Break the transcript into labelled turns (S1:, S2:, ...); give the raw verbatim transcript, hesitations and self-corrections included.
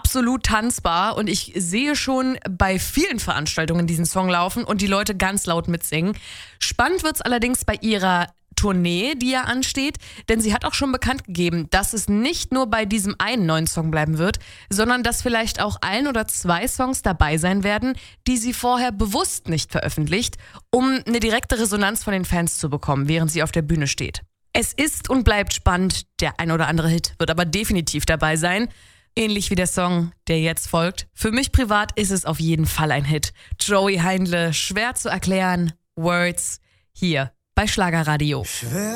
S1: absolut tanzbar und ich sehe schon bei vielen Veranstaltungen diesen Song laufen und die Leute ganz laut mitsingen. Spannend wird's allerdings bei ihrer Tournee, die ja ansteht, denn sie hat auch schon bekannt gegeben, dass es nicht nur bei diesem einen neuen Song bleiben wird, sondern dass vielleicht auch ein oder zwei Songs dabei sein werden, die sie vorher bewusst nicht veröffentlicht, um eine direkte Resonanz von den Fans zu bekommen, während sie auf der Bühne steht. Es ist und bleibt spannend, der ein oder andere Hit wird aber definitiv dabei sein. Ähnlich wie der Song, der jetzt folgt. Für mich privat ist es auf jeden Fall ein Hit. Joey Heindle, schwer zu erklären, Words, hier bei Schlagerradio.
S2: Schwer